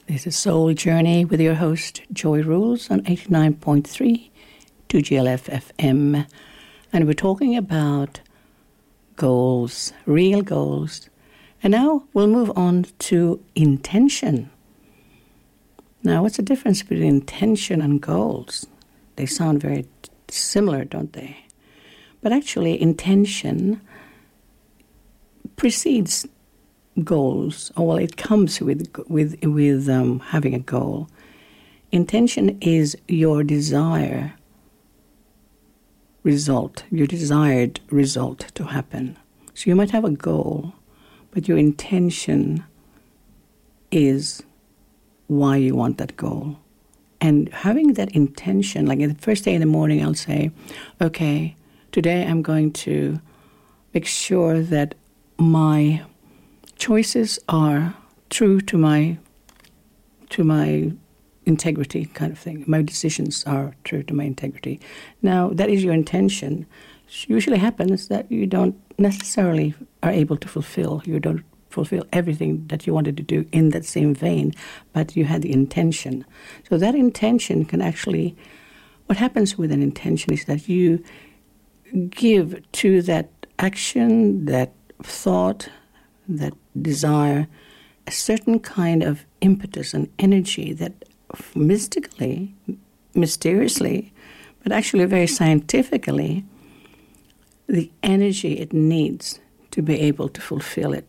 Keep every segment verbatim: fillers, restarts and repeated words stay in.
This is Soul Journey with your host, Joy Rules, on eighty-nine point three two G L F F M. And we're talking about goals, real goals. And now we'll move on to intention. Now, what's the difference between intention and goals? They sound very similar, don't they? But actually, intention precedes goals, or well, it comes with with with um, having a goal. Intention is your desire result, your desired result to happen. So you might have a goal, but your intention is why you want that goal. And having that intention, like the first day in the morning, I'll say, okay, today I'm going to make sure that my choices are true to my to my integrity, kind of thing. My decisions are true to my integrity. Now, that is your intention. It usually happens that you don't necessarily are able to fulfill. You don't fulfill everything that you wanted to do in that same vein, but you had the intention. So that intention can actually, what happens with an intention is that you give to that action, that thought, that desire, a certain kind of impetus and energy that mystically, mysteriously, but actually very scientifically, the energy it needs to be able to fulfill it.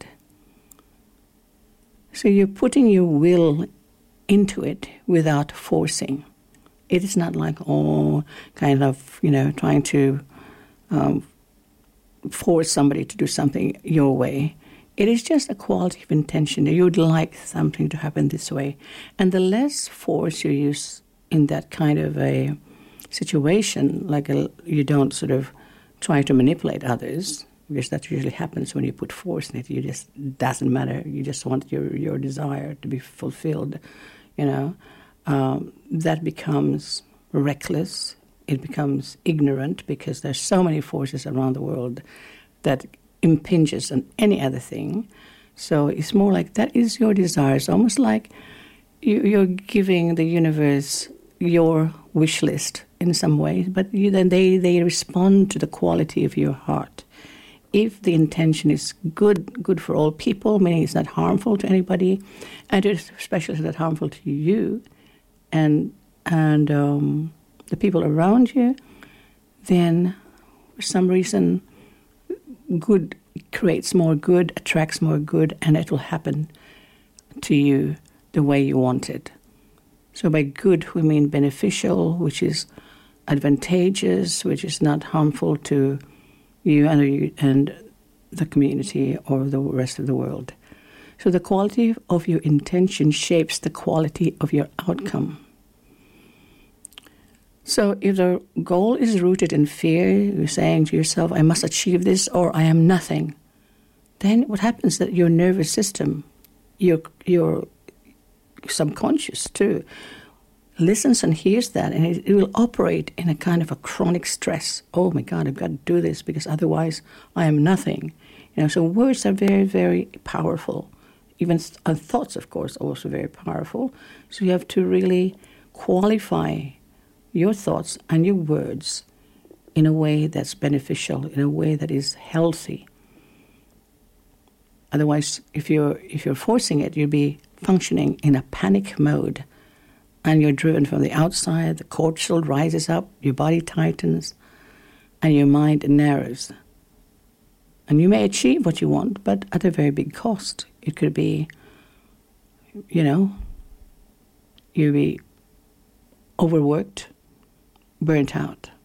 So you're putting your will into it without forcing. It is not like, oh, kind of, you know, trying to um, force somebody to do something your way. It is just a quality of intention that you would like something to happen this way. And the less force you use in that kind of a situation, like a, you don't sort of try to manipulate others, because that usually happens when you put force in it. You just, it doesn't matter. You just want your, your desire to be fulfilled, you know. Um, that becomes reckless. It becomes ignorant because there's so many forces around the world that impinges on any other thing. So it's more like that is your desire. It's almost like you, you're giving the universe your wish list in some ways, but you, then they, they respond to the quality of your heart. If the intention is good, good for all people, meaning it's not harmful to anybody, and especially it's not harmful to you and and um, the people around you, then for some reason good creates more good, attracts more good, and it will happen to you the way you want it. So by good, we mean beneficial, which is advantageous, which is not harmful to you and, you and the community or the rest of the world. So the quality of your intention shapes the quality of your outcome. So if the goal is rooted in fear, you're saying to yourself, I must achieve this or I am nothing, then what happens is that your nervous system, your, your subconscious too, listens and hears that, and it, it will operate in a kind of a chronic stress. Oh my God, I've got to do this because otherwise I am nothing. You know, so words are very, very powerful. Even uh, thoughts, of course, also very powerful. So you have to really qualify your thoughts and your words in a way that's beneficial, in a way that is healthy. Otherwise, if you're if you're forcing it, you'll be functioning in a panic mode, and you're driven from the outside. The cortisol rises up, your body tightens, and your mind narrows. And you may achieve what you want, but at a very big cost. It could be, you know, you'll be overworked, burnt out.